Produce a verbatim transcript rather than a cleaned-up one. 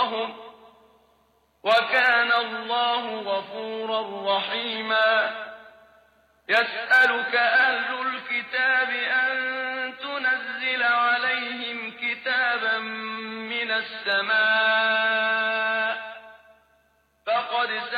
أجورهم وكان الله غفورا رحيما يسألك أهل الكتاب أن تنزل عليهم كتابا من السماء